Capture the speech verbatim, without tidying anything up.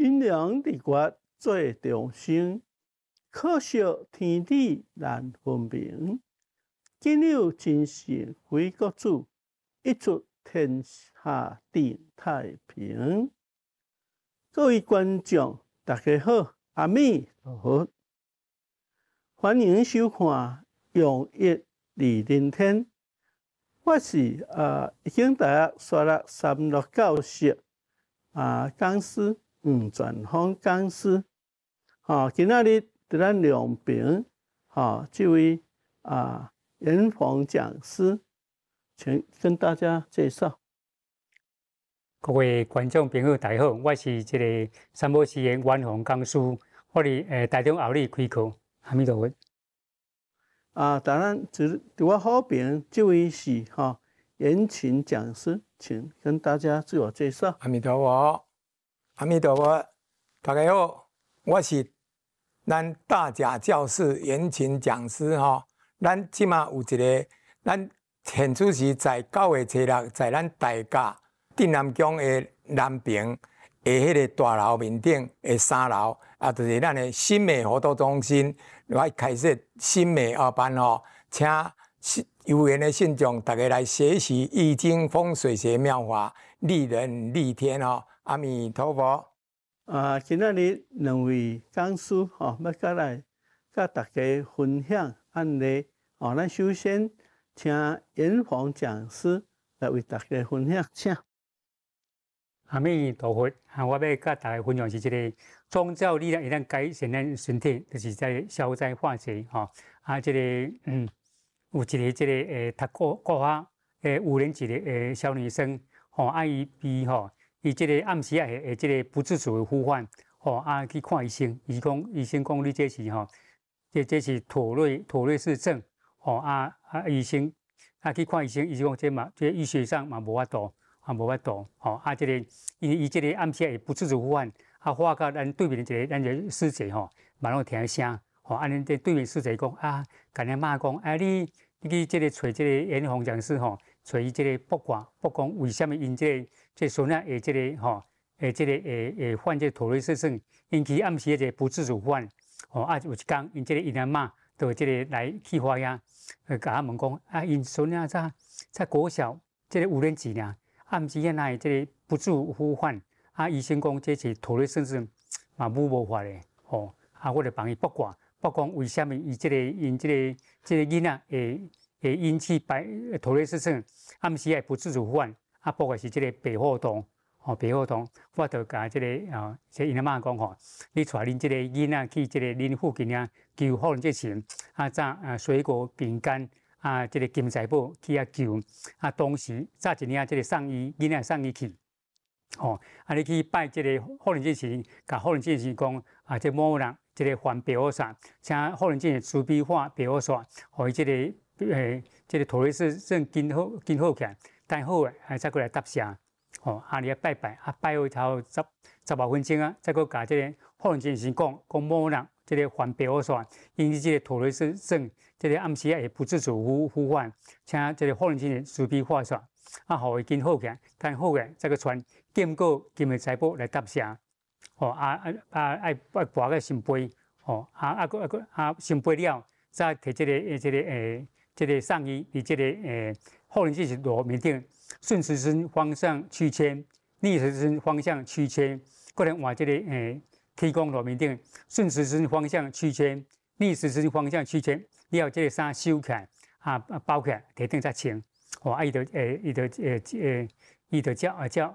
阴阳离决做众生，可惜天地难分明。今有真神非国主，一出天下定太平。各位观众，大家好，阿弥陀佛，欢迎收看《用一二人天》。我是啊，已经大学刷了三六教室啊，讲师黄传芳讲师。吼，今仔日伫咱两边，吼，这位啊严宏讲师，请跟大家介绍。 各位观众朋友，大家好，我是这个三宝寺的严宏讲师，我伫诶台中后里开课，阿弥陀佛。 啊，当然，就是伫我后边这位是哈严群讲师，请跟大家自我介绍。 阿弥陀佛，阿弥陀佛，大家好，我是咱大甲教室严群讲师哈。咱即马有一个，咱现主是在九月初六，在咱大甲镇南宫的南平的迄个大楼面顶的三楼，啊，就是咱的新美活动中心。我开设新美二班哦，请有缘的信众大家来学习易经风水学妙法，利人利天哦。阿弥陀佛。 啊，今仔日两位讲师吼，要甲来甲大家分享案例。哦，咱首先请严宏讲师来为大家分享，请。 阿弥陀佛，啊，我要甲大家分享是这个宗教力量一旦改善咱身体，就是在消灾化解吼。啊，这个嗯，有一个这个诶，读国国法诶五年级的诶小女生，吼，啊伊伊吼，伊这个暗时啊诶诶，这个不自主的呼唤，吼，啊去看医生，医讲医生讲你这是吼，这这是妥瑞妥瑞氏症，吼啊啊医生啊去看医生，医生讲这嘛，这医学上嘛无法度。啊，无法度，吼啊！这个伊伊这个暗时会不自主呼唤，啊，呼到咱对面一个咱个师姐吼，马上听声，吼，安尼这对面师姐讲啊，甲人骂讲，啊，你你去这个找这个严宏讲师吼，找伊这个卜卦，卜讲为什么因这个这孙仔会这个吼，会这个会会患这妥瑞氏症，因其暗时这个不自主呼唤，吼啊，有一天因这个因阿嬷就这个来去花呀，呃，甲我问讲，啊，因孙仔在在国小这个五年级呢。暗时现在这个不自主呼唤，啊，医生讲这是妥瑞氏症，嘛无无法的，吼，啊，我就帮伊卜卦，卜讲为什么伊这个因这个这个囡仔会会引起白妥瑞氏症，暗时也不自主呼唤，啊，卜卦是这个白虎洞，吼，白虎洞，我就甲这个啊，这因阿妈讲吼，你带恁这个囡仔去这个恁附近啊，求好人这钱，啊，早啊水果饼干。啊，这个金财宝去遐求，啊，当时早一领这个送伊囡仔送伊去，吼、哦，啊，你去拜这个法轮进士，甲法轮进士讲，啊，这某人这个还白虎煞，请法轮进士慈悲化白虎煞，互伊这个诶，这个妥瑞氏症紧好紧好起来，等好诶，啊，再过来答谢，吼、哦，啊，你啊拜拜，啊拜后头十十外分钟啊，再过甲这个法轮进士讲，讲某人这个还白虎煞，因为这个妥瑞氏症。这个暗时也不自主呼呼唤，请这个法轮进士慈悲化煞，啊，互伊紧好起来，等好个再个传金果金的财宝来答谢，吼啊啊啊爱爱挂个圣杯，吼啊啊个啊个啊圣杯了，再摕这个诶这个诶这个上衣，以这个诶法轮进士罗面顶顺时针方向曲圈，逆时针方向曲圈，个人换这个诶天公罗面顶顺时针方向曲圈，逆时针方向曲圈。你要这个衫收起来，啊啊包起来，摕顶再穿，吼啊伊就诶伊就诶诶伊就叫啊叫